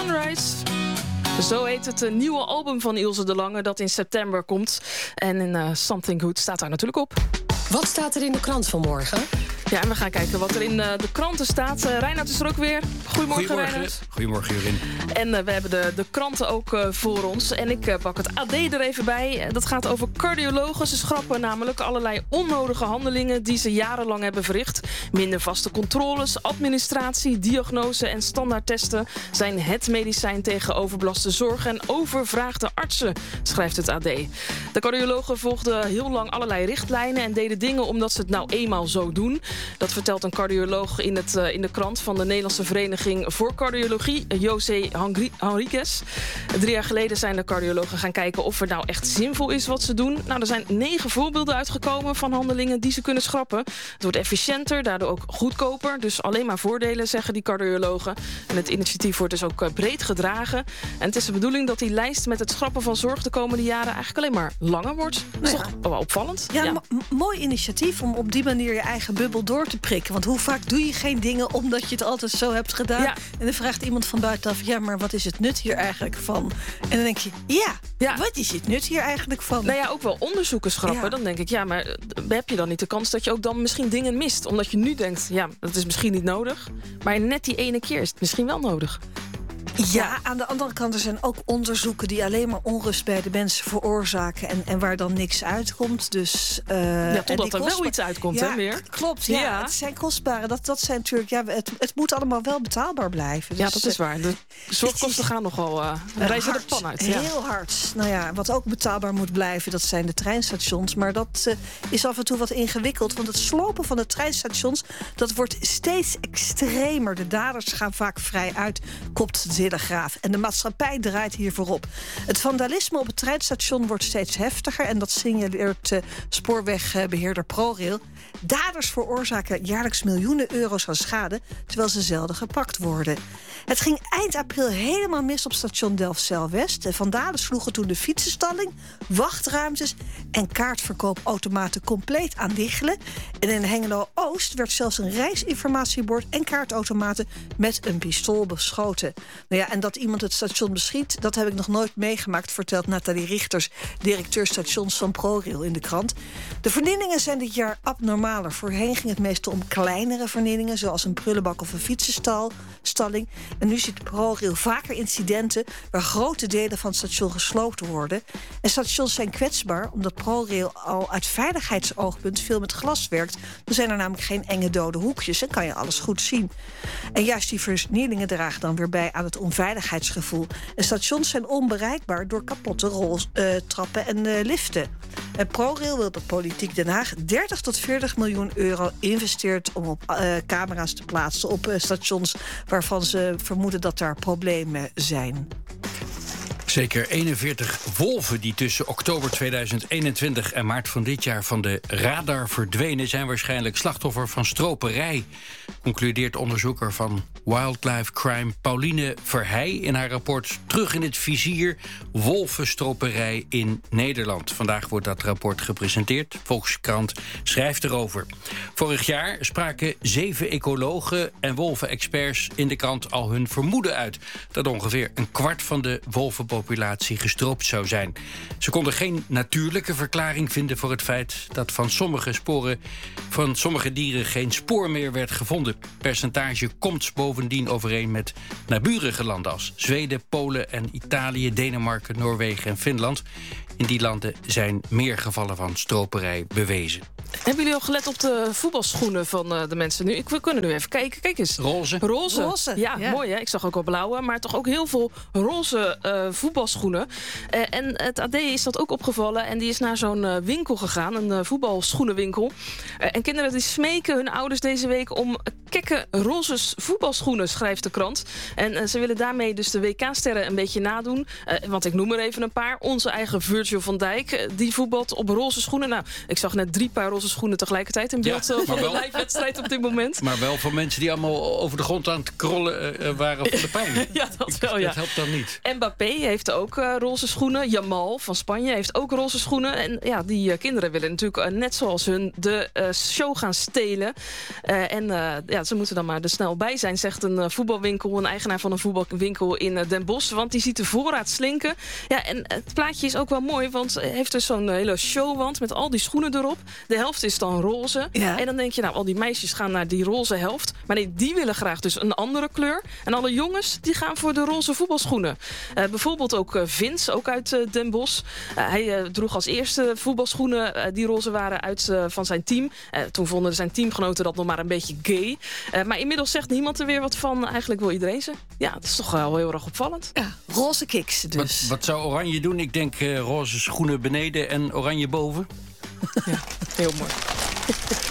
Sunrise. Zo heet het nieuwe album van Ilse de Lange dat in september komt. En in Something Good staat daar natuurlijk op. Wat staat er in de krant vanmorgen? Ja, en we gaan kijken wat er in de kranten staat. Reinoud is er ook weer. Goedemorgen, Reinoud. Goedemorgen, Jorien. En we hebben de kranten ook voor ons. En ik pak het AD er even bij. Dat gaat over cardiologen. Ze schrappen namelijk allerlei onnodige handelingen die ze jarenlang hebben verricht. Minder vaste controles, administratie, diagnose en standaardtesten zijn het medicijn tegen overbelaste zorg en overvraagde artsen, schrijft het AD. De cardiologen volgden heel lang allerlei richtlijnen en deden dingen omdat ze het nou eenmaal zo doen. Dat vertelt een cardioloog in de krant van de Nederlandse Vereniging voor Cardiologie, José Henriquez. 3 jaar geleden zijn de cardiologen gaan kijken of het nou echt zinvol is wat ze doen. Nou, er zijn 9 voorbeelden uitgekomen van handelingen die ze kunnen schrappen. Het wordt efficiënter, daardoor ook goedkoper. Dus alleen maar voordelen, zeggen die cardiologen. En het initiatief wordt dus ook breed gedragen. En het is de bedoeling dat die lijst met het schrappen van zorg de komende jaren eigenlijk alleen maar langer wordt. Dat is toch wel opvallend? Ja. Mooi initiatief om op die manier je eigen bubbel door te prikken. Want hoe vaak doe je geen dingen omdat je het altijd zo hebt gedaan? Ja. En dan vraagt iemand van buitenaf, ja, maar wat is het nut hier eigenlijk van? En dan denk je, ja. Wat is het nut hier eigenlijk van? Nou ja, ook wel onderzoeken schrappen. Ja. Dan denk ik, ja, maar heb je dan niet de kans dat je ook dan misschien dingen mist? Omdat je nu denkt, ja, dat is misschien niet nodig. Maar net die ene keer is het misschien wel nodig. Ja, aan de andere kant er zijn ook onderzoeken die alleen maar onrust bij de mensen veroorzaken en waar dan niks uitkomt. Dus, totdat er wel iets uitkomt, hè, meer? Klopt, ja. Het zijn kostbare. Dat zijn natuurlijk, het moet allemaal wel betaalbaar blijven. Dus, ja, dat is waar. De zorgkosten gaan nogal reizen de pan uit. Ja. Heel hard. Nou ja, wat ook betaalbaar moet blijven, dat zijn de treinstations. Maar dat is af en toe wat ingewikkeld. Want het slopen van de treinstations, dat wordt steeds extremer. De daders gaan vaak vrij uit, kopt de Telegraaf. En de maatschappij draait hier voorop. Het vandalisme op het treinstation wordt steeds heftiger en dat signaleert spoorwegbeheerder ProRail. Daders veroorzaken jaarlijks miljoenen euro's aan schade, terwijl ze zelden gepakt worden. Het ging eind april helemaal mis op station Delfzijl-West. Vandalen sloegen toen de fietsenstalling, wachtruimtes en kaartverkoopautomaten compleet aan diggelen. En in Hengelo-Oost werd zelfs een reisinformatiebord en kaartautomaten met een pistool beschoten. Nou ja, en dat iemand het station beschiet, dat heb ik nog nooit meegemaakt, vertelt Nathalie Richters, directeur stations van ProRail in de krant. De vernielingen zijn dit jaar abnormaler. Voorheen ging het meestal om kleinere vernielingen, zoals een prullenbak of een fietsenstalling. En nu ziet ProRail vaker incidenten waar grote delen van het station gesloopt worden. En stations zijn kwetsbaar, omdat ProRail al uit veiligheidsoogpunt veel met glas werkt. Er zijn er namelijk geen enge dode hoekjes en kan je alles goed zien. En juist die vernielingen dragen dan weer bij aan het onveiligheidsgevoel. En stations zijn onbereikbaar door kapotte roltrappen en liften. En ProRail wil dat Politiek Den Haag 30 tot 40 miljoen euro investeert om op camera's te plaatsen op stations waarvan ze vermoeden dat daar problemen zijn. Zeker 41 wolven die tussen oktober 2021 en maart van dit jaar van de radar verdwenen, zijn waarschijnlijk slachtoffer van stroperij, concludeert onderzoeker van Wildlife Crime Pauline Verheij in haar rapport Terug in het vizier, wolvenstroperij in Nederland. Vandaag wordt dat rapport gepresenteerd. Volkskrant schrijft erover. Vorig jaar spraken 7 ecologen en wolvenexperts in de krant al hun vermoeden uit dat ongeveer een kwart van de wolvenpopulatie gestroopt zou zijn. Ze konden geen natuurlijke verklaring vinden voor het feit dat van sommige dieren geen spoor meer werd gevonden. Percentage komt bovendien overeen met naburige landen als Zweden, Polen en Italië, Denemarken, Noorwegen en Finland. In die landen zijn meer gevallen van stroperij bewezen. Hebben jullie al gelet op de voetbalschoenen van de mensen nu? We kunnen nu even kijken. Kijk eens. Roze. Ja, mooi hè. Ik zag ook al blauwe, maar toch ook heel veel roze voetbalschoenen. En het AD is dat ook opgevallen. En die is naar zo'n winkel gegaan, een voetbalschoenenwinkel. En kinderen die smeken hun ouders deze week om kekke roze voetbalschoenen, schrijft de krant. En ze willen daarmee dus de WK-sterren een beetje nadoen. Want ik noem er even een paar. Onze eigen Virgil van Dijk, die voetbalt op roze schoenen. Nou, ik zag net 3 paar roze schoenen tegelijkertijd in beeld van de live-wedstrijd op dit moment. Maar wel voor mensen die allemaal over de grond aan het krollen waren van de pijn. Ja, dat wel, ja. Dat helpt dan niet. Mbappé heeft heeft ook roze schoenen. Jamal van Spanje heeft ook roze schoenen. En ja, die kinderen willen natuurlijk net zoals hun de show gaan stelen. Ze moeten dan maar er snel bij zijn, zegt een voetbalwinkel, een eigenaar van een voetbalwinkel in Den Bosch. Want die ziet de voorraad slinken. Ja, en het plaatje is ook wel mooi, want hij heeft dus zo'n hele showwand met al die schoenen erop. De helft is dan roze. Ja. En dan denk je, nou, al die meisjes gaan naar die roze helft. Maar nee, die willen graag dus een andere kleur. En alle jongens, die gaan voor de roze voetbalschoenen. Bijvoorbeeld ook Vince, ook uit Den Bosch. Hij droeg als eerste voetbalschoenen die roze waren uit van zijn team. Toen vonden zijn teamgenoten dat nog maar een beetje gay. Maar inmiddels zegt niemand er weer wat van. Eigenlijk wil iedereen ze. Ja, dat is toch wel heel erg opvallend. Ja, roze kicks dus. Wat zou Oranje doen? Ik denk roze schoenen beneden en oranje boven. Ja, heel mooi.